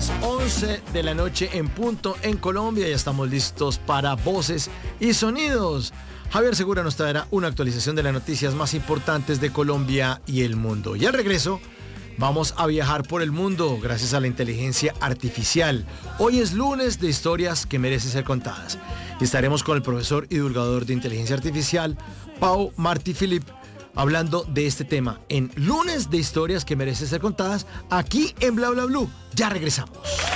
las 11 de la noche en punto en Colombia. Ya estamos listos para Voces y Sonidos. Javier Segura nos traerá una actualización de las noticias más importantes de Colombia y el mundo. Y al regreso, vamos a viajar por el mundo gracias a la inteligencia artificial. Hoy es lunes de historias que merecen ser contadas. Y estaremos con el profesor y divulgador de inteligencia artificial, Pau Martí Filip, hablando de este tema en lunes de historias que merecen ser contadas aquí en Bla Bla Blue. Ya regresamos.